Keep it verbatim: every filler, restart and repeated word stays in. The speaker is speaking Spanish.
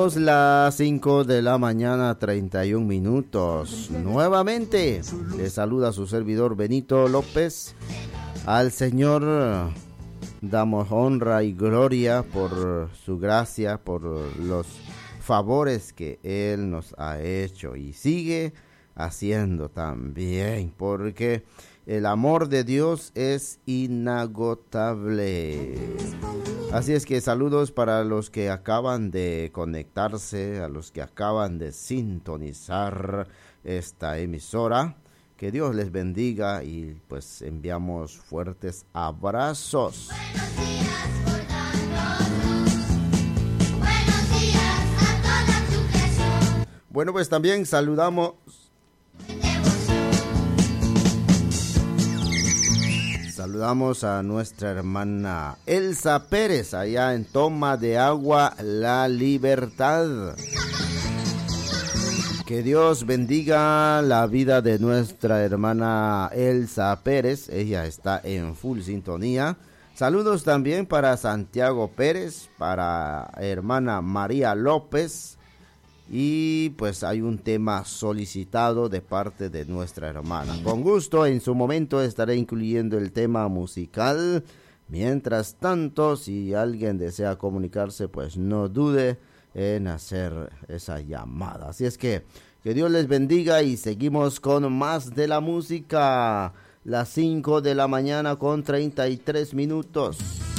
Las cinco de la mañana, treinta y un minutos. Nuevamente le saluda su servidor Benito López. Al Señor damos honra y gloria por su gracia, por los favores que Él nos ha hecho y sigue haciendo también, porque el amor de Dios es inagotable. Así es que saludos para los que acaban de conectarse, a los que acaban de sintonizar esta emisora. Que Dios les bendiga y pues enviamos fuertes abrazos. Buenos días, Fortanos. Buenos días a toda tu creación. Bueno, pues también saludamos. Saludamos a nuestra hermana Elsa Pérez, allá en Toma de Agua, La Libertad. Que Dios bendiga la vida de nuestra hermana Elsa Pérez, ella está en full sintonía. Saludos también para Santiago Pérez, para hermana María López. Y pues hay un tema solicitado de parte de nuestra hermana. Con gusto, en su momento estaré incluyendo el tema musical. Mientras tanto, si alguien desea comunicarse, pues no dude en hacer esa llamada. Así es que, que Dios les bendiga y seguimos con más de la música. Las cinco de la mañana con treinta y tres minutos.